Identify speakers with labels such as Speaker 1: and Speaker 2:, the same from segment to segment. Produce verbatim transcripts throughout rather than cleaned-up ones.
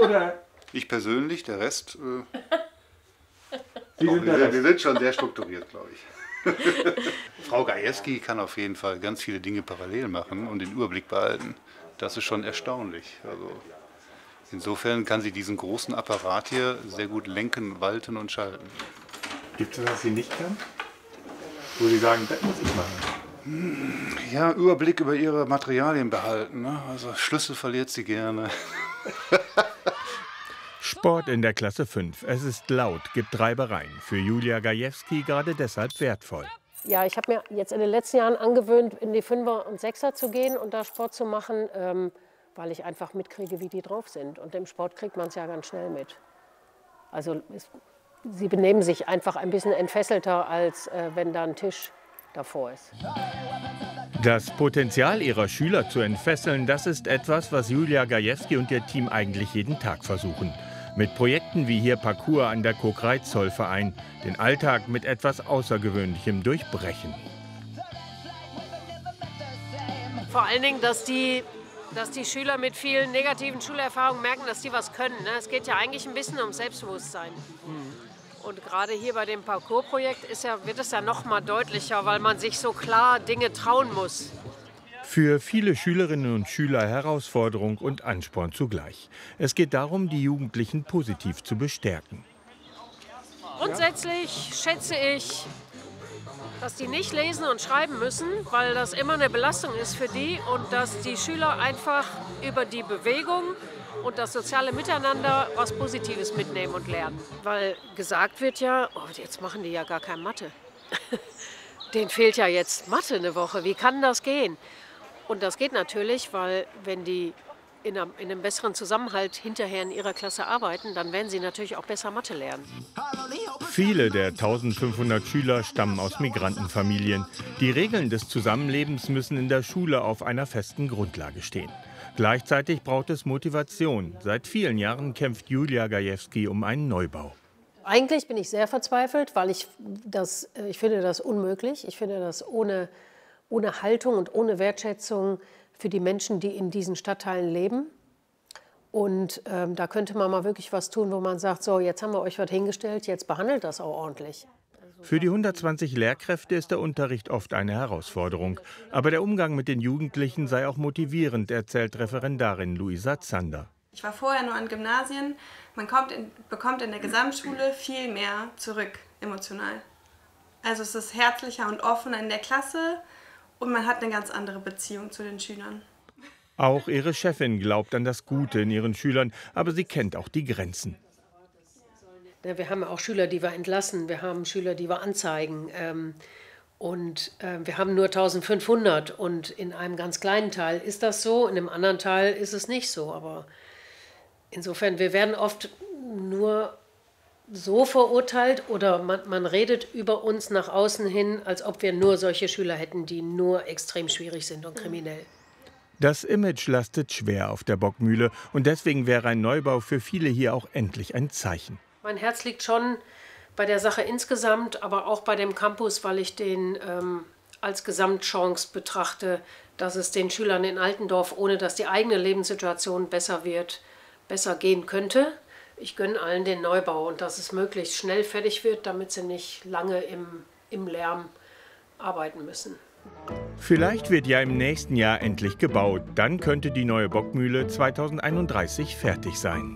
Speaker 1: oder?
Speaker 2: Ich persönlich, der Rest. Äh,
Speaker 1: Sie
Speaker 2: doch,
Speaker 1: sind
Speaker 2: wir,
Speaker 1: der
Speaker 2: wir sind schon sehr strukturiert, glaube ich. Frau Gajewski kann auf jeden Fall ganz viele Dinge parallel machen und den Überblick behalten. Das ist schon erstaunlich. Also insofern kann sie diesen großen Apparat hier sehr gut lenken, walten und schalten.
Speaker 1: Gibt es, was sie nicht kann? Wo Sie sagen, das muss ich machen.
Speaker 2: Ja, Überblick über ihre Materialien behalten. Ne? Also Schlüssel verliert sie gerne.
Speaker 3: Sport in der Klasse fünf. Es ist laut, gibt Reibereien. Für Julia Gajewski gerade deshalb wertvoll.
Speaker 4: Ja, ich habe mir jetzt in den letzten Jahren angewöhnt, in die Fünfer und Sechser zu gehen und da Sport zu machen, ähm, weil ich einfach mitkriege, wie die drauf sind. Und im Sport kriegt man es ja ganz schnell mit. Also es, sie benehmen sich einfach ein bisschen entfesselter, als äh, wenn da ein Tisch davor ist.
Speaker 3: Das Potenzial ihrer Schüler zu entfesseln, das ist etwas, was Julia Gajewski und ihr Team eigentlich jeden Tag versuchen. Mit Projekten wie hier Parcours an der Kokreitz-Zollverein, den Alltag mit etwas Außergewöhnlichem durchbrechen.
Speaker 4: Vor allen Dingen, dass die, dass die Schüler mit vielen negativen Schulerfahrungen merken, dass die was können. Ne? Es geht ja eigentlich ein bisschen um Selbstbewusstsein. Und gerade hier bei dem Parcours-Projekt ist ja, wird es ja noch mal deutlicher, weil man sich so klar Dinge trauen muss.
Speaker 3: Für viele Schülerinnen und Schüler Herausforderung und Ansporn zugleich. Es geht darum, die Jugendlichen positiv zu bestärken.
Speaker 4: Grundsätzlich schätze ich, dass die nicht lesen und schreiben müssen, weil das immer eine Belastung ist für die und dass die Schüler einfach über die Bewegung und das soziale Miteinander was Positives mitnehmen und lernen. Weil gesagt wird ja, oh, jetzt machen die ja gar keine Mathe. Denen fehlt ja jetzt Mathe eine Woche, wie kann das gehen? Und das geht natürlich, weil wenn die in einem, in einem besseren Zusammenhalt hinterher in ihrer Klasse arbeiten, dann werden sie natürlich auch besser Mathe lernen.
Speaker 3: Viele der eintausendfünfhundert Schüler stammen aus Migrantenfamilien. Die Regeln des Zusammenlebens müssen in der Schule auf einer festen Grundlage stehen. Gleichzeitig braucht es Motivation. Seit vielen Jahren kämpft Julia Gajewski um einen Neubau.
Speaker 4: Eigentlich bin ich sehr verzweifelt, weil ich, das, ich finde das unmöglich. Ich finde das ohne, ohne Haltung und ohne Wertschätzung für die Menschen, die in diesen Stadtteilen leben. Und ähm, da könnte man mal wirklich was tun, wo man sagt, so, jetzt haben wir euch was hingestellt, jetzt behandelt das auch ordentlich.
Speaker 3: Für die hundertzwanzig Lehrkräfte ist der Unterricht oft eine Herausforderung. Aber der Umgang mit den Jugendlichen sei auch motivierend, erzählt Referendarin Luisa Zander.
Speaker 5: Ich war vorher nur an Gymnasien. Man kommt in, bekommt in der Gesamtschule viel mehr zurück, emotional. Also es ist herzlicher und offener in der Klasse und man hat eine ganz andere Beziehung zu den Schülern.
Speaker 3: Auch ihre Chefin glaubt an das Gute in ihren Schülern, aber sie kennt auch die Grenzen.
Speaker 4: Ja, wir haben auch Schüler, die wir entlassen, wir haben Schüler, die wir anzeigen. Ähm, und äh, wir haben nur eintausendfünfhundert und in einem ganz kleinen Teil ist das so, in einem anderen Teil ist es nicht so. Aber insofern, wir werden oft nur so verurteilt oder man, man redet über uns nach außen hin, als ob wir nur solche Schüler hätten, die nur extrem schwierig sind und kriminell.
Speaker 3: Das Image lastet schwer auf der Bockmühle und deswegen wäre ein Neubau für viele hier auch endlich ein Zeichen.
Speaker 4: Mein Herz liegt schon bei der Sache insgesamt, aber auch bei dem Campus, weil ich den ähm, als Gesamtchance betrachte, dass es den Schülern in Altendorf, ohne dass die eigene Lebenssituation besser wird, besser gehen könnte. Ich gönne allen den Neubau und dass es möglichst schnell fertig wird, damit sie nicht lange im, im Lärm arbeiten müssen.
Speaker 3: Vielleicht wird ja im nächsten Jahr endlich gebaut. Dann könnte die neue Bockmühle zweitausendeinunddreißig fertig sein.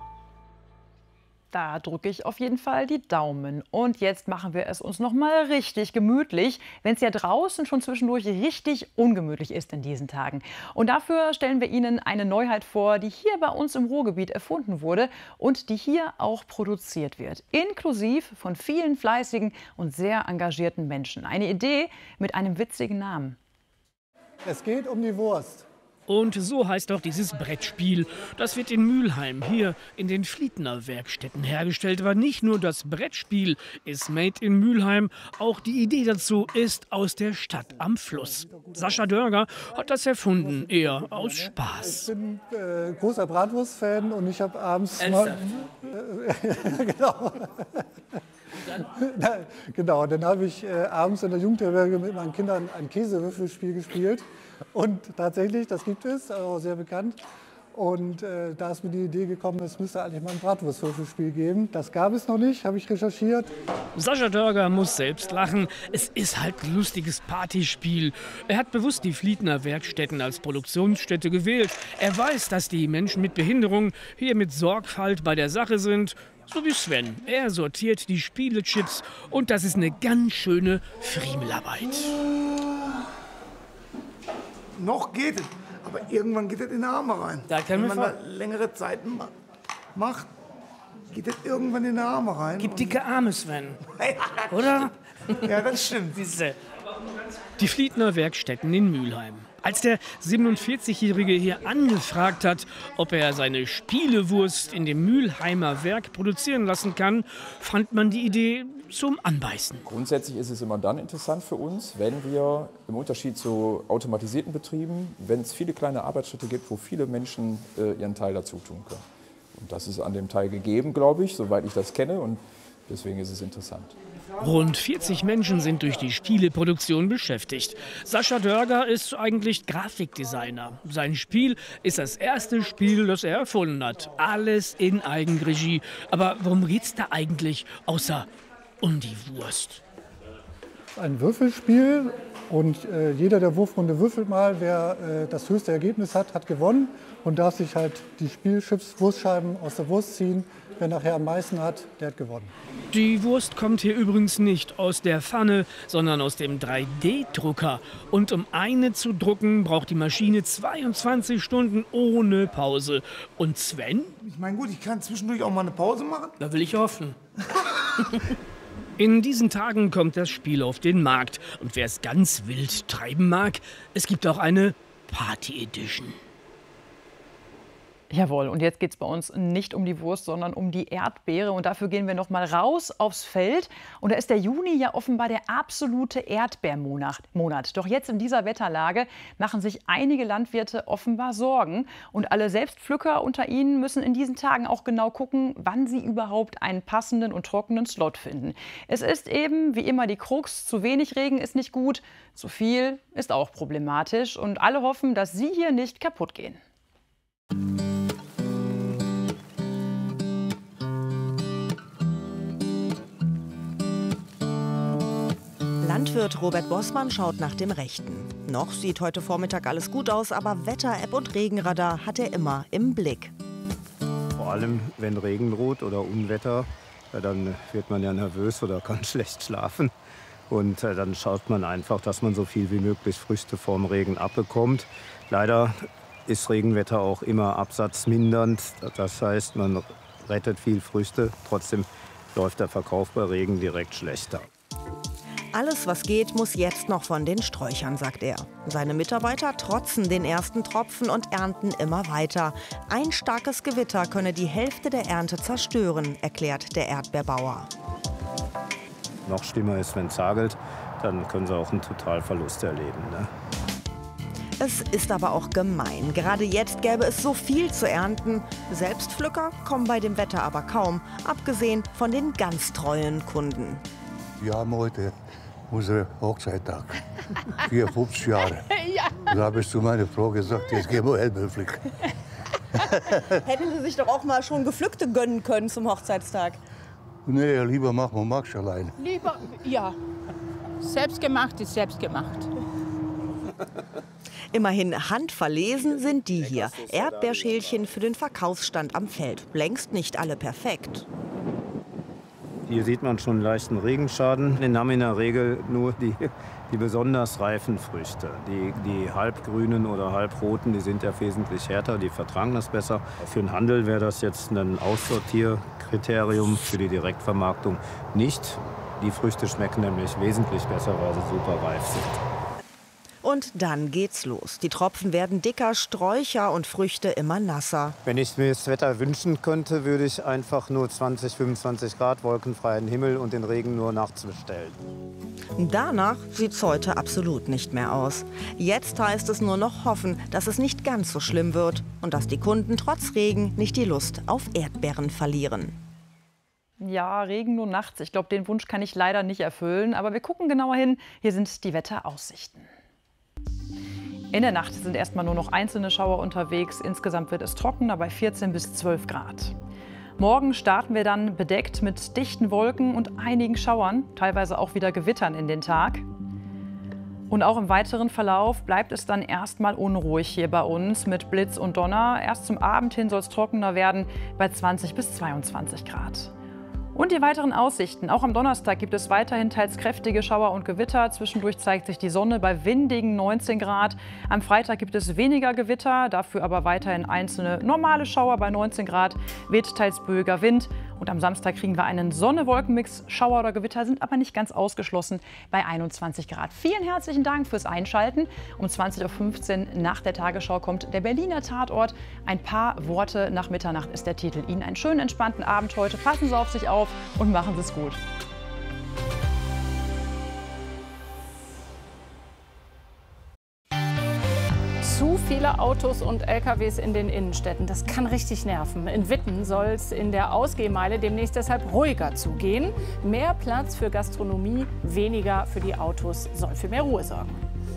Speaker 6: Da drücke ich auf jeden Fall die Daumen. Und jetzt machen wir es uns noch mal richtig gemütlich, wenn es ja draußen schon zwischendurch richtig ungemütlich ist in diesen Tagen. Und dafür stellen wir Ihnen eine Neuheit vor, die hier bei uns im Ruhrgebiet erfunden wurde und die hier auch produziert wird. Inklusiv von vielen fleißigen und sehr engagierten Menschen. Eine Idee mit einem witzigen Namen.
Speaker 7: Es geht um die Wurst.
Speaker 8: Und so heißt auch dieses Brettspiel. Das wird in Mülheim, hier in den Fliedner Werkstätten hergestellt. Aber nicht nur das Brettspiel ist made in Mülheim, auch die Idee dazu ist aus der Stadt am Fluss. Sascha Dörger hat das erfunden, eher aus Spaß.
Speaker 7: Ich bin äh, großer Bratwurst-Fan und ich habe abends mal, äh, genau. Dann? Genau, dann habe ich äh, abends in der Jugendherberge mit meinen Kindern ein Käsewürfelspiel gespielt. Und tatsächlich, das gibt es, auch sehr bekannt. Und äh, da ist mir die Idee gekommen, es müsste eigentlich mal ein Bratwurstwürfelspiel geben. Das gab es noch nicht, habe ich recherchiert.
Speaker 8: Sascha Dörger muss selbst lachen. Es ist halt ein lustiges Partyspiel. Er hat bewusst die Fliedner Werkstätten als Produktionsstätte gewählt. Er weiß, dass die Menschen mit Behinderung hier mit Sorgfalt bei der Sache sind. So wie Sven. Er sortiert die Spielechips und das ist eine ganz schöne Friemelarbeit.
Speaker 9: Noch geht es, aber irgendwann geht es in die Arme rein.
Speaker 8: Da kann
Speaker 9: Wenn
Speaker 8: man
Speaker 9: man da längere Zeit ma macht, geht es irgendwann in die Arme rein.
Speaker 8: Gib dicke Arme, Sven. Oder?
Speaker 9: Ja, das stimmt.
Speaker 8: Die Fliedner Werkstätten in Mülheim. Als der siebenundvierzigjährige hier angefragt hat, ob er seine Spielewurst in dem Mülheimer Werk produzieren lassen kann, fand man die Idee zum Anbeißen.
Speaker 10: Grundsätzlich ist es immer dann interessant für uns, wenn wir im Unterschied zu automatisierten Betrieben, wenn es viele kleine Arbeitsschritte gibt, wo viele Menschen äh, ihren Teil dazu tun können. Und das ist an dem Teil gegeben, glaube ich, soweit ich das kenne, und deswegen ist es interessant.
Speaker 8: Rund vierzig Menschen sind durch die Spieleproduktion beschäftigt. Sascha Dörger ist eigentlich Grafikdesigner. Sein Spiel ist das erste Spiel, das er erfunden hat. Alles in Eigenregie. Aber worum geht's da eigentlich, außer um die Wurst?
Speaker 7: Ein Würfelspiel und äh, jeder der Wurfrunde würfelt mal. Wer äh, das höchste Ergebnis hat, hat gewonnen und darf sich halt die Spielchips, Wurstscheiben aus der Wurst ziehen. Wer nachher am meisten hat, der hat gewonnen.
Speaker 8: Die Wurst kommt hier übrigens nicht aus der Pfanne, sondern aus dem drei D Drucker. Und um eine zu drucken, braucht die Maschine zweiundzwanzig Stunden ohne Pause. Und Sven?
Speaker 9: Ich meine, gut, ich kann zwischendurch auch mal eine Pause machen.
Speaker 8: Da will ich hoffen. In diesen Tagen kommt das Spiel auf den Markt. Und wer es ganz wild treiben mag, es gibt auch eine Party Edition.
Speaker 6: Jawohl, und jetzt geht es bei uns nicht um die Wurst, sondern um die Erdbeere. Und dafür gehen wir noch mal raus aufs Feld. Und da ist der Juni ja offenbar der absolute Erdbeermonat. Doch jetzt in dieser Wetterlage machen sich einige Landwirte offenbar Sorgen. Und alle Selbstpflücker unter ihnen müssen in diesen Tagen auch genau gucken, wann sie überhaupt einen passenden und trockenen Slot finden. Es ist eben, wie immer, die Krux: zu wenig Regen ist nicht gut, zu viel ist auch problematisch. Und alle hoffen, dass sie hier nicht kaputt gehen.
Speaker 11: Landwirt Robert Bossmann schaut nach dem Rechten. Noch sieht heute Vormittag alles gut aus, aber Wetter-App und Regenradar hat er immer im Blick.
Speaker 12: Vor allem, wenn Regen droht oder Unwetter, dann wird man ja nervös oder kann schlecht schlafen. Und dann schaut man einfach, dass man so viel wie möglich Früchte vorm Regen abbekommt. Leider ist Regenwetter auch immer absatzmindernd. Das heißt, man rettet viel Früchte, trotzdem läuft der Verkauf bei Regen direkt schlechter.
Speaker 11: Alles, was geht, muss jetzt noch von den Sträuchern, sagt er. Seine Mitarbeiter trotzen den ersten Tropfen und ernten immer weiter. Ein starkes Gewitter könne die Hälfte der Ernte zerstören, erklärt der Erdbeerbauer.
Speaker 12: Noch schlimmer ist, wenn es hagelt, dann können sie auch einen Totalverlust erleben, ne?
Speaker 11: Es ist aber auch gemein. Gerade jetzt gäbe es so viel zu ernten. Selbstpflücker kommen bei dem Wetter aber kaum, abgesehen von den ganz treuen Kunden.
Speaker 13: Wir haben heute unseren Hochzeittag. vierundfünfzig Jahre.
Speaker 14: Ja.
Speaker 13: Da habe ich zu meiner Frau gesagt, jetzt gehen wir Erdbeeren pflücken.
Speaker 14: Hätten Sie sich doch auch mal schon Gepflückte gönnen können zum Hochzeitstag?
Speaker 13: Nee, lieber machen wir Max allein.
Speaker 14: Lieber, ja. Selbstgemacht ist selbstgemacht.
Speaker 11: Immerhin handverlesen sind die hier. Erdbeerschälchen für den Verkaufsstand am Feld. Längst nicht alle perfekt.
Speaker 12: Hier sieht man schon einen leichten Regenschaden. Den haben in der Regel nur die, die besonders reifen Früchte. Die, die halbgrünen oder halbroten, die sind ja wesentlich härter, die vertragen das besser. Für den Handel wäre das jetzt ein Aussortierkriterium, für die Direktvermarktung nicht. Die Früchte schmecken nämlich wesentlich besser, weil sie super reif sind.
Speaker 11: Und dann geht's los. Die Tropfen werden dicker, Sträucher und Früchte immer nasser.
Speaker 12: Wenn ich mir das Wetter wünschen könnte, würde ich einfach nur zwanzig, fünfundzwanzig Grad, wolkenfreien Himmel und den Regen nur nachts bestellen.
Speaker 11: Danach sieht's heute absolut nicht mehr aus. Jetzt heißt es nur noch hoffen, dass es nicht ganz so schlimm wird und dass die Kunden trotz Regen nicht die Lust auf Erdbeeren verlieren.
Speaker 6: Ja, Regen nur nachts. Ich glaube, den Wunsch kann ich leider nicht erfüllen. Aber wir gucken genauer hin. Hier sind die Wetteraussichten. In der Nacht sind erstmal nur noch einzelne Schauer unterwegs. Insgesamt wird es trockener bei vierzehn bis zwölf Grad. Morgen starten wir dann bedeckt mit dichten Wolken und einigen Schauern, teilweise auch wieder Gewittern in den Tag. Und auch im weiteren Verlauf bleibt es dann erstmal unruhig hier bei uns mit Blitz und Donner. Erst zum Abend hin soll es trockener werden bei zwanzig bis zweiundzwanzig Grad. Und die weiteren Aussichten. Auch am Donnerstag gibt es weiterhin teils kräftige Schauer und Gewitter. Zwischendurch zeigt sich die Sonne bei windigen neunzehn Grad. Am Freitag gibt es weniger Gewitter, dafür aber weiterhin einzelne normale Schauer bei neunzehn Grad. Weht teils böiger Wind. Und am Samstag kriegen wir einen Sonne-Wolken-Mix. Schauer oder Gewitter sind aber nicht ganz ausgeschlossen bei einundzwanzig Grad. Vielen herzlichen Dank fürs Einschalten. Um zwanzig Uhr fünfzehn nach der Tagesschau kommt der Berliner Tatort. Ein paar Worte nach Mitternacht ist der Titel. Ihnen einen schönen, entspannten Abend heute. Passen Sie auf sich auf und machen Sie es gut.
Speaker 15: Zu viele Autos und L K Ws in den Innenstädten, das kann richtig nerven. In Witten soll es in der Ausgehmeile demnächst deshalb ruhiger zugehen. Mehr Platz für Gastronomie, weniger für die Autos soll für mehr Ruhe sorgen.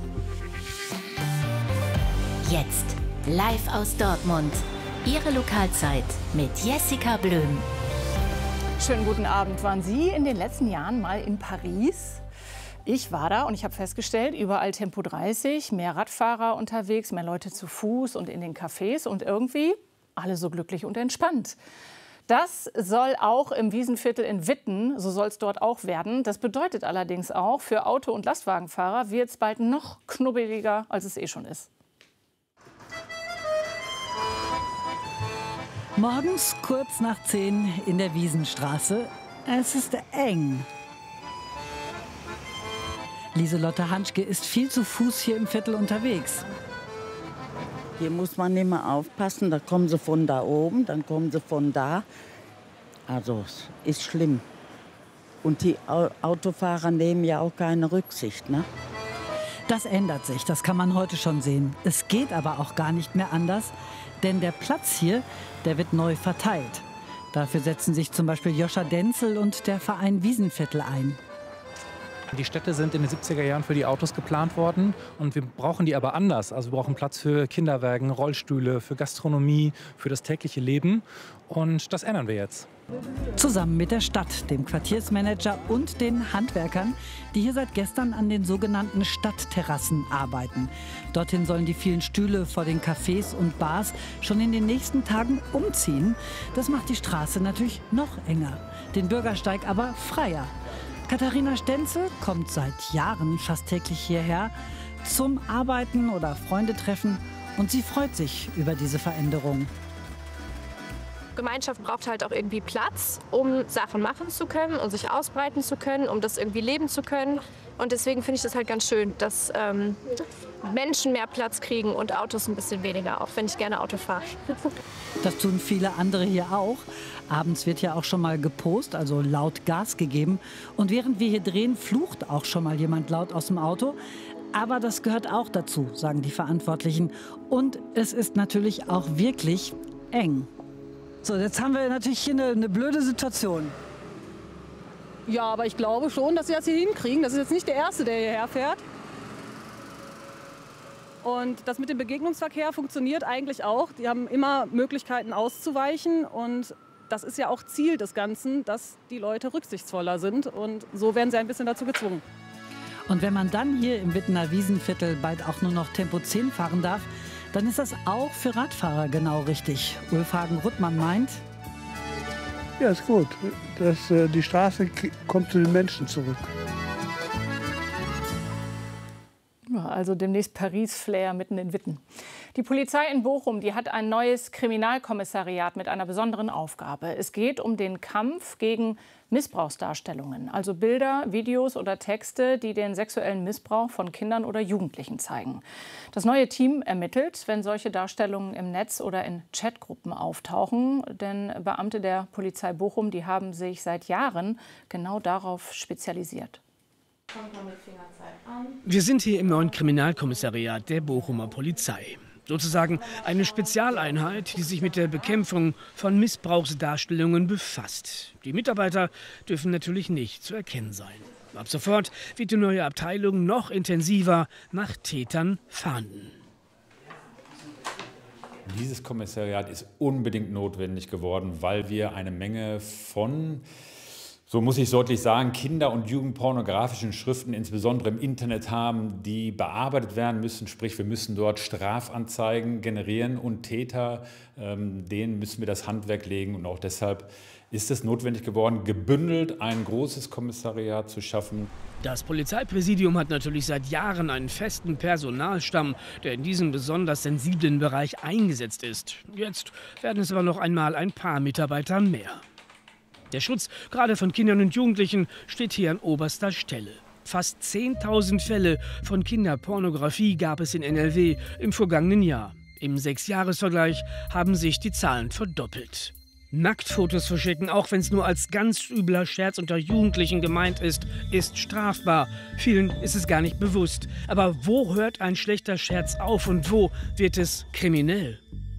Speaker 16: Jetzt live aus Dortmund. Ihre Lokalzeit mit Jessica Blöm.
Speaker 15: Schönen guten Abend. Waren Sie in den letzten Jahren mal in Paris? Ich war da und ich habe festgestellt, überall Tempo dreißig, mehr Radfahrer unterwegs, mehr Leute zu Fuß und in den Cafés und irgendwie alle so glücklich und entspannt. Das soll auch im Wiesenviertel in Witten, so soll es dort auch werden. Das bedeutet allerdings auch, für Auto- und Lastwagenfahrer wird es bald noch knubbeliger, als es eh schon ist.
Speaker 17: Morgens kurz nach zehn in der Wiesenstraße. Es ist eng. Lieselotte Hanschke ist viel zu Fuß hier im Viertel unterwegs.
Speaker 18: Hier muss man immer aufpassen, da kommen sie von da oben, dann kommen sie von da. Also es ist schlimm. Und die Autofahrer nehmen ja auch keine Rücksicht, ne?
Speaker 17: Das ändert sich, das kann man heute schon sehen. Es geht aber auch gar nicht mehr anders, denn der Platz hier, der wird neu verteilt. Dafür setzen sich zum Beispiel Joscha Denzel und der Verein Wiesenviertel ein.
Speaker 19: Die Städte sind in den siebziger Jahren für die Autos geplant worden und wir brauchen die aber anders. Also wir brauchen Platz für Kinderwagen, Rollstühle, für Gastronomie, für das tägliche Leben und das ändern wir jetzt.
Speaker 17: Zusammen mit der Stadt, dem Quartiersmanager und den Handwerkern, die hier seit gestern an den sogenannten Stadtterrassen arbeiten. Dorthin sollen die vielen Stühle vor den Cafés und Bars schon in den nächsten Tagen umziehen. Das macht die Straße natürlich noch enger, den Bürgersteig aber freier. Katharina Stenzel kommt seit Jahren fast täglich hierher zum Arbeiten oder Freunde treffen und sie freut sich über diese Veränderung.
Speaker 20: Gemeinschaft braucht halt auch irgendwie Platz, um Sachen machen zu können und sich ausbreiten zu können, um das irgendwie leben zu können. Und deswegen finde ich das halt ganz schön, dass ähm, Menschen mehr Platz kriegen und Autos ein bisschen weniger, auch wenn ich gerne Auto fahre.
Speaker 17: Das tun viele andere hier auch. Abends wird ja auch schon mal gepost, also laut Gas gegeben. Und während wir hier drehen, flucht auch schon mal jemand laut aus dem Auto. Aber das gehört auch dazu, sagen die Verantwortlichen. Und es ist natürlich auch wirklich eng. So, jetzt haben wir natürlich hier eine, eine blöde Situation.
Speaker 21: Ja, aber ich glaube schon, dass sie das hier hinkriegen. Das ist jetzt nicht der Erste, der hierher fährt. Und das mit dem Begegnungsverkehr funktioniert eigentlich auch. Die haben immer Möglichkeiten auszuweichen. Und das ist ja auch Ziel des Ganzen, dass die Leute rücksichtsvoller sind. Und so werden sie ein bisschen dazu gezwungen.
Speaker 17: Und wenn man dann hier im Wittener Wiesenviertel bald auch nur noch Tempo zehn fahren darf, dann ist das auch für Radfahrer genau richtig. Ulf Hagen-Ruttmann meint:
Speaker 22: Ja, ist gut. Das, äh, die Straße kommt zu den Menschen zurück.
Speaker 15: Ja, also demnächst Paris-Flair mitten in Witten. Die Polizei in Bochum, die hat ein neues Kriminalkommissariat mit einer besonderen Aufgabe. Es geht um den Kampf gegen Missbrauchsdarstellungen, also Bilder, Videos oder Texte, die den sexuellen Missbrauch von Kindern oder Jugendlichen zeigen. Das neue Team ermittelt, wenn solche Darstellungen im Netz oder in Chatgruppen auftauchen. Denn Beamte der Polizei Bochum, die haben sich seit Jahren genau darauf spezialisiert.
Speaker 8: Wir sind hier im neuen Kriminalkommissariat der Bochumer Polizei. Sozusagen eine Spezialeinheit, die sich mit der Bekämpfung von Missbrauchsdarstellungen befasst. Die Mitarbeiter dürfen natürlich nicht zu erkennen sein. Ab sofort wird die neue Abteilung noch intensiver nach Tätern fahnden.
Speaker 1: Dieses Kommissariat ist unbedingt notwendig geworden, weil wir eine Menge von, so muss ich deutlich sagen, Kinder- und Jugendpornografischen Schriften, insbesondere im Internet haben, die bearbeitet werden müssen. Sprich, wir müssen dort Strafanzeigen generieren und Täter, ähm, denen müssen wir das Handwerk legen. Und auch deshalb ist es notwendig geworden, gebündelt ein großes Kommissariat zu schaffen.
Speaker 8: Das Polizeipräsidium hat natürlich seit Jahren einen festen Personalstamm, der in diesem besonders sensiblen Bereich eingesetzt ist. Jetzt werden es aber noch einmal ein paar Mitarbeiter mehr. Der Schutz gerade von Kindern und Jugendlichen steht hier an oberster Stelle. Fast zehntausend Fälle von Kinderpornografie gab es in N R W im vergangenen Jahr. Im Sechsjahresvergleich haben sich die Zahlen verdoppelt. Nacktfotos verschicken, auch wenn es nur als ganz übler Scherz unter Jugendlichen gemeint ist, ist strafbar. Vielen ist es gar nicht bewusst. Aber wo hört ein schlechter Scherz auf und wo wird es kriminell?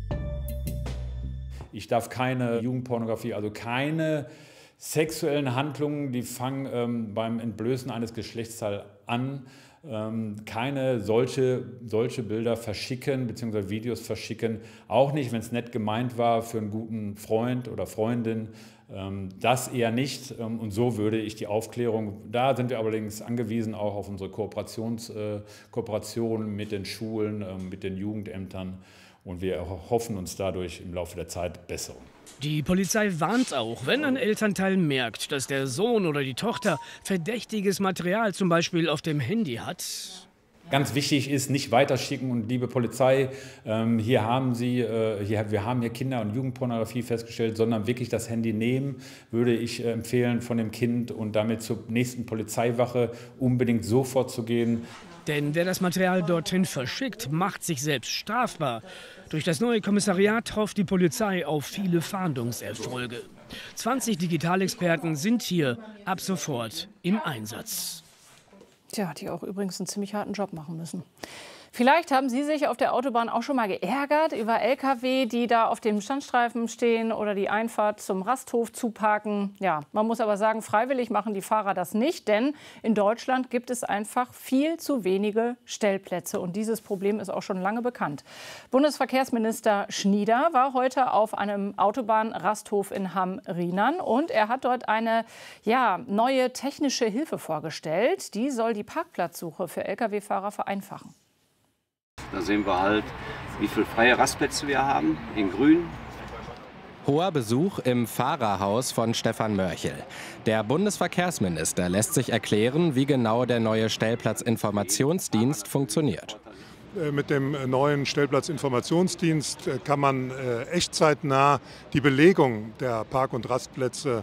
Speaker 1: Ich darf keine Jugendpornografie, also keine sexuellen Handlungen, die fangen ähm, beim Entblößen eines Geschlechtsteils an, ähm, keine solche, solche Bilder verschicken bzw. Videos verschicken, auch nicht, wenn es nett gemeint war für einen guten Freund oder Freundin, ähm, das eher nicht, ähm, und so würde ich die Aufklärung, da sind wir allerdings angewiesen auch auf unsere Kooperations, äh, Kooperation mit den Schulen, äh, mit den Jugendämtern. Und wir hoffen uns dadurch im Laufe der Zeit Besserung.
Speaker 8: Die Polizei warnt auch, wenn ein Elternteil merkt, dass der Sohn oder die Tochter verdächtiges Material zum Beispiel auf dem Handy hat.
Speaker 1: Ganz wichtig ist, nicht weiterschicken und liebe Polizei, ähm, hier haben Sie, äh, hier, wir haben hier Kinder- und Jugendpornografie festgestellt, sondern wirklich das Handy nehmen, würde ich äh, empfehlen von dem Kind und damit zur nächsten Polizeiwache unbedingt sofort zu gehen.
Speaker 8: Denn wer das Material dorthin verschickt, macht sich selbst strafbar. Durch das neue Kommissariat hofft die Polizei auf viele Fahndungserfolge. zwanzig Digitalexperten sind hier ab sofort im Einsatz.
Speaker 15: Tja, die auch übrigens einen ziemlich harten Job machen müssen. Vielleicht haben Sie sich auf der Autobahn auch schon mal geärgert über L K W, die da auf dem Standstreifen stehen oder die Einfahrt zum Rasthof zuparken. Ja, man muss aber sagen, freiwillig machen die Fahrer das nicht, denn in Deutschland gibt es einfach viel zu wenige Stellplätze. Und dieses Problem ist auch schon lange bekannt. Bundesverkehrsminister Schnieder war heute auf einem Autobahnrasthof in Hamm-Rienan und er hat dort eine ja, neue technische Hilfe vorgestellt. Die soll die Parkplatzsuche für L K W-Fahrer vereinfachen.
Speaker 2: Da sehen wir halt, wie viele freie Rastplätze wir haben, in grün.
Speaker 23: Hoher Besuch im Fahrerhaus von Stefan Mörchel. Der Bundesverkehrsminister lässt sich erklären, wie genau der neue Stellplatzinformationsdienst funktioniert.
Speaker 24: Mit dem neuen Stellplatzinformationsdienst kann man echtzeitnah die Belegung der Park- und Rastplätze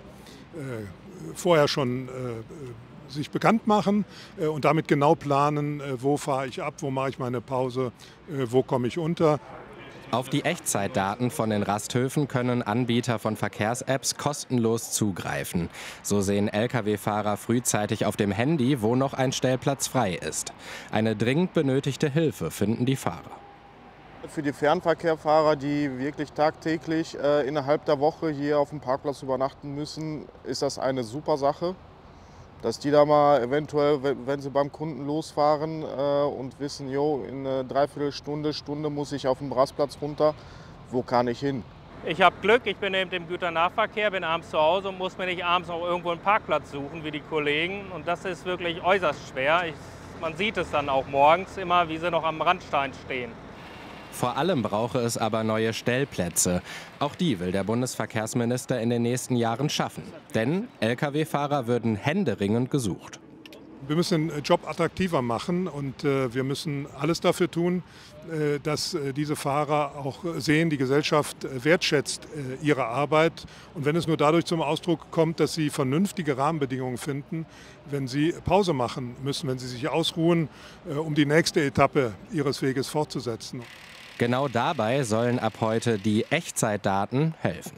Speaker 24: vorher schon sich bekannt machen und damit genau planen, wo fahre ich ab, wo mache ich meine Pause, wo komme ich unter.
Speaker 23: Auf die Echtzeitdaten von den Rasthöfen können Anbieter von Verkehrs-Apps kostenlos zugreifen. So sehen L K W-Fahrer frühzeitig auf dem Handy, wo noch ein Stellplatz frei ist. Eine dringend benötigte Hilfe finden die Fahrer.
Speaker 25: Für die Fernverkehrfahrer, die wirklich tagtäglich äh, innerhalb der Woche hier auf dem Parkplatz übernachten müssen, ist das eine super Sache. Dass die da mal eventuell, wenn sie beim Kunden losfahren äh, und wissen, jo, in einer Dreiviertelstunde, Stunde muss ich auf dem Rastplatz runter, wo kann ich hin?
Speaker 26: Ich habe Glück, ich bin eben im Güternahverkehr, bin abends zu Hause und muss mir nicht abends noch irgendwo einen Parkplatz suchen wie die Kollegen. Und das ist wirklich äußerst schwer. Ich, man sieht es dann auch morgens immer, wie sie noch am Randstein stehen.
Speaker 23: Vor allem brauche es aber neue Stellplätze. Auch die will der Bundesverkehrsminister in den nächsten Jahren schaffen. Denn L K W-Fahrer würden händeringend gesucht.
Speaker 24: Wir müssen den Job attraktiver machen und äh, wir müssen alles dafür tun, äh, dass äh, diese Fahrer auch sehen, die Gesellschaft äh, wertschätzt äh, ihre Arbeit. Und wenn es nur dadurch zum Ausdruck kommt, dass sie vernünftige Rahmenbedingungen finden, wenn sie Pause machen müssen, wenn sie sich ausruhen, äh, um die nächste Etappe ihres Weges fortzusetzen.
Speaker 23: Genau dabei sollen ab heute die Echtzeitdaten helfen.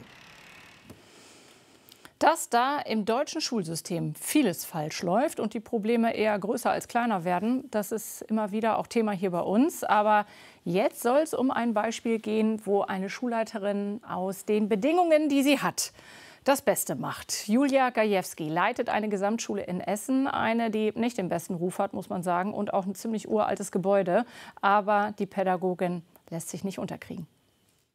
Speaker 15: Dass da im deutschen Schulsystem vieles falsch läuft und die Probleme eher größer als kleiner werden, das ist immer wieder auch Thema hier bei uns. Aber jetzt soll es um ein Beispiel gehen, wo eine Schulleiterin aus den Bedingungen, die sie hat, das Beste macht. Julia Gajewski leitet eine Gesamtschule in Essen, eine, die nicht den besten Ruf hat, muss man sagen, und auch ein ziemlich uraltes Gebäude. Aber die Pädagogin lässt sich nicht unterkriegen.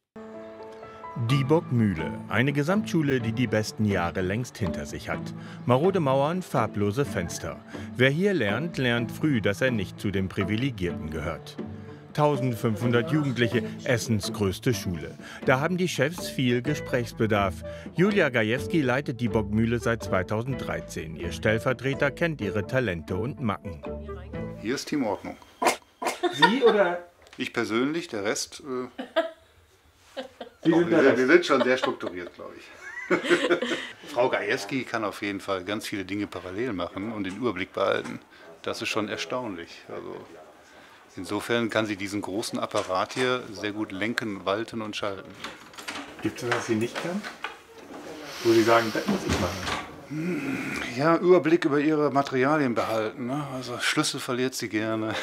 Speaker 3: Die Burgmühle, eine Gesamtschule, die die besten Jahre längst hinter sich hat. Marode Mauern, farblose Fenster. Wer hier lernt, lernt früh, dass er nicht zu den Privilegierten gehört. eintausendfünfhundert Jugendliche, Essens größte Schule. Da haben die Chefs viel Gesprächsbedarf. Julia Gajewski leitet die Burgmühle seit zweitausenddreizehn. Ihr Stellvertreter kennt ihre Talente und Macken.
Speaker 4: Hier ist Teamordnung.
Speaker 3: Sie oder?
Speaker 4: Ich persönlich, der Rest... Äh
Speaker 3: Sie
Speaker 4: Doch,
Speaker 3: sind
Speaker 4: wir,
Speaker 3: der
Speaker 4: sind,
Speaker 3: Rest.
Speaker 4: wir sind schon sehr strukturiert, glaube ich. Frau Gajewski kann auf jeden Fall ganz viele Dinge parallel machen und den Überblick behalten. Das ist schon erstaunlich. Also insofern kann sie diesen großen Apparat hier sehr gut lenken, walten und schalten.
Speaker 3: Gibt es, was sie nicht kann? Wo Sie sagen, das muss ich machen.
Speaker 4: Ja, Überblick über ihre Materialien behalten. Ne? Also Schlüssel verliert sie gerne.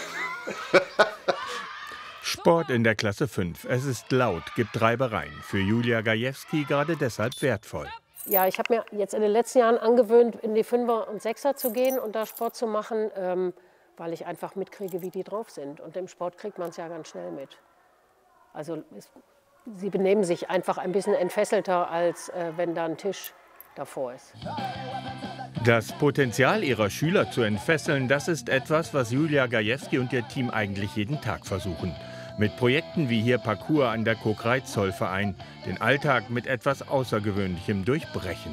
Speaker 3: Sport in der Klasse fünf. Es ist laut, gibt Reibereien. Für Julia Gajewski gerade deshalb wertvoll.
Speaker 5: Ja, ich habe mir jetzt in den letzten Jahren angewöhnt, in die Fünfer und Sechser zu gehen und da Sport zu machen, ähm, weil ich einfach mitkriege, wie die drauf sind. Und im Sport kriegt man es ja ganz schnell mit. Also es, sie benehmen sich einfach ein bisschen entfesselter, als äh, wenn da ein Tisch davor ist.
Speaker 3: Das Potenzial ihrer Schüler zu entfesseln, das ist etwas, was Julia Gajewski und ihr Team eigentlich jeden Tag versuchen. Mit Projekten wie hier Parcours an der Kokreitz-Zollverein, den Alltag mit etwas Außergewöhnlichem durchbrechen.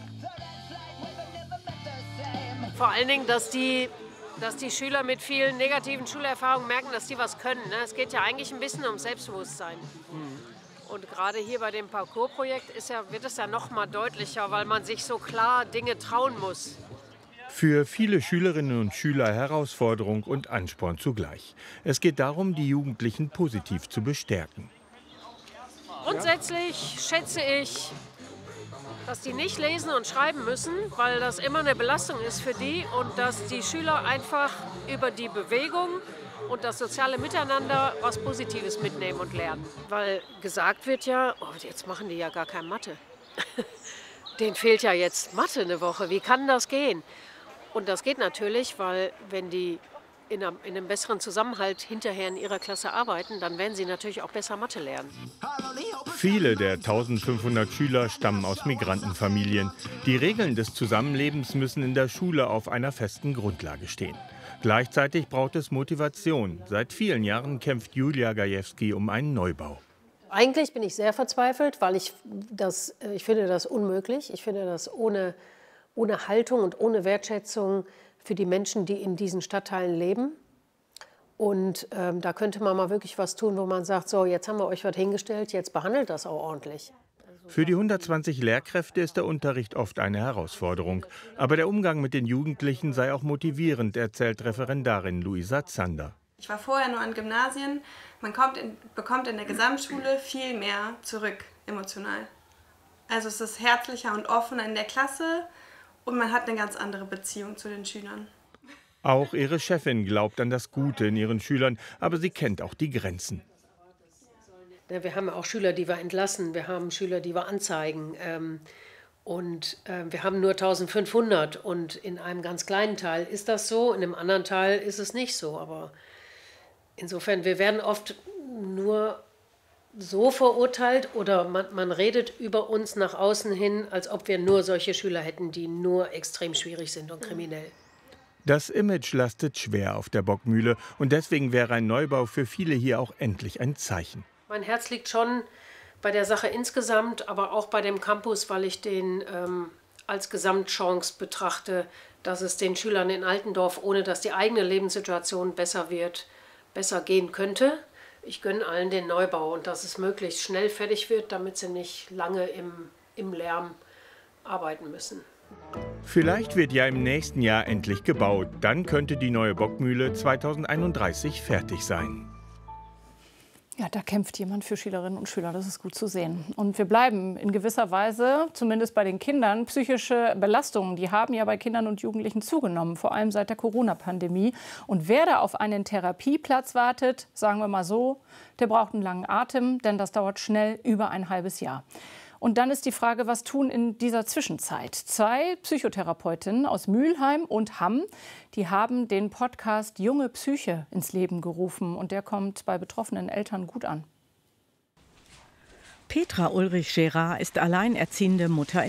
Speaker 5: Vor allen Dingen, dass die, dass die Schüler mit vielen negativen Schulerfahrungen merken, dass die was können. Ne? Es geht ja eigentlich ein bisschen um Selbstbewusstsein. Und gerade hier bei dem Parcours-Projekt ist ja, wird es ja noch mal deutlicher, weil man sich so klar Dinge trauen muss.
Speaker 3: Für viele Schülerinnen und Schüler Herausforderung und Ansporn zugleich. Es geht darum, die Jugendlichen positiv zu bestärken.
Speaker 5: Grundsätzlich schätze ich, dass die nicht lesen und schreiben müssen, weil das immer eine Belastung ist für die und dass die Schüler einfach über die Bewegung und das soziale Miteinander was Positives mitnehmen und lernen. Weil gesagt wird ja, oh, jetzt machen die ja gar keine Mathe. Denen fehlt ja jetzt Mathe eine Woche, wie kann das gehen? Und das geht natürlich, weil wenn die in einem, in einem besseren Zusammenhalt hinterher in ihrer Klasse arbeiten, dann werden sie natürlich auch besser Mathe lernen.
Speaker 3: Viele der eintausendfünfhundert Schüler stammen aus Migrantenfamilien. Die Regeln des Zusammenlebens müssen in der Schule auf einer festen Grundlage stehen. Gleichzeitig braucht es Motivation. Seit vielen Jahren kämpft Julia Gajewski um einen Neubau.
Speaker 5: Eigentlich bin ich sehr verzweifelt, weil ich das, ich finde das unmöglich. Ich finde das ohne, ohne Haltung und ohne Wertschätzung für die Menschen, die in diesen Stadtteilen leben. Und ähm, da könnte man mal wirklich was tun, wo man sagt, so, jetzt haben wir euch was hingestellt, jetzt behandelt das auch ordentlich.
Speaker 3: Für die hundertzwanzig Lehrkräfte ist der Unterricht oft eine Herausforderung. Aber der Umgang mit den Jugendlichen sei auch motivierend, erzählt Referendarin Luisa Zander.
Speaker 7: Ich war vorher nur an Gymnasien. Man kommt in, bekommt in der Gesamtschule viel mehr zurück, emotional. Also es ist herzlicher und offener in der Klasse und man hat eine ganz andere Beziehung zu den Schülern.
Speaker 3: Auch ihre Chefin glaubt an das Gute in ihren Schülern, aber sie kennt auch die Grenzen.
Speaker 5: Wir haben auch Schüler, die wir entlassen, wir haben Schüler, die wir anzeigen. Ähm, und äh, wir haben nur eintausendfünfhundert und in einem ganz kleinen Teil ist das so, in einem anderen Teil ist es nicht so. Aber insofern, wir werden oft nur so verurteilt oder man, man redet über uns nach außen hin, als ob wir nur solche Schüler hätten, die nur extrem schwierig sind und kriminell.
Speaker 3: Das Image lastet schwer auf der Burgmühle und deswegen wäre ein Neubau für viele hier auch endlich ein Zeichen.
Speaker 5: Mein Herz liegt schon bei der Sache insgesamt, aber auch bei dem Campus, weil ich den ähm, als Gesamtchance betrachte, dass es den Schülern in Altendorf, ohne dass die eigene Lebenssituation besser wird, besser gehen könnte. Ich gönne allen den Neubau und dass es möglichst schnell fertig wird, damit sie nicht lange im, im Lärm arbeiten müssen.
Speaker 3: Vielleicht wird ja im nächsten Jahr endlich gebaut. Dann könnte die neue Burgmühle zweitausendeinunddreißig fertig sein.
Speaker 15: Ja, da kämpft jemand für Schülerinnen und Schüler, das ist gut zu sehen. Und wir bleiben in gewisser Weise, zumindest bei den Kindern, psychische Belastungen, die haben ja bei Kindern und Jugendlichen zugenommen, vor allem seit der Corona-Pandemie. Und wer da auf einen Therapieplatz wartet, sagen wir mal so, der braucht einen langen Atem, denn das dauert schnell über ein halbes Jahr. Und dann ist die Frage, was tun in dieser Zwischenzeit? Zwei Psychotherapeutinnen aus Mülheim und Hamm, die haben den Podcast Junge Psyche ins Leben gerufen. Und der kommt bei betroffenen Eltern gut an.
Speaker 9: Petra Ulrich-Gerard ist alleinerziehende Mutter in